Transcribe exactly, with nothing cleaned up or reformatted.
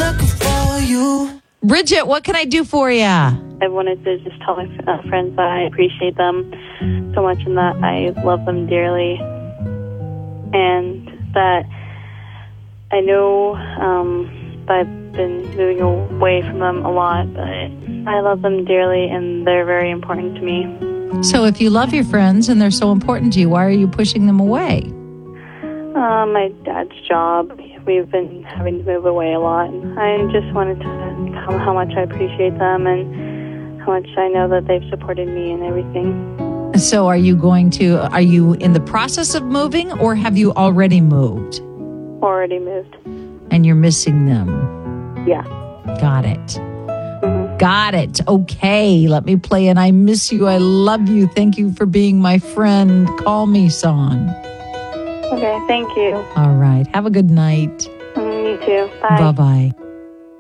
sucker for you. Bridget, what can I do for you? I wanted to just tell my uh, friends that I appreciate them so much and that I love them dearly. And that I know um, that I've been moving away from them a lot, but I love them dearly and they're very important to me. So if you love your friends and they're so important to you, why are you pushing them away? Uh, my dad's job. We've been having to move away a lot. And I just wanted to tell them how much I appreciate them and how much I know that they've supported me and everything. So are you going to, are you in the process of moving or have you already moved? Already moved. And you're missing them? Yeah. Got it. Mm-hmm. Got it. Okay, let me play an I Miss You, I Love You, Thank You for Being My Friend, Call Me song. Okay, thank you. All right, have a good night. Mm, you too. Bye. Bye-bye.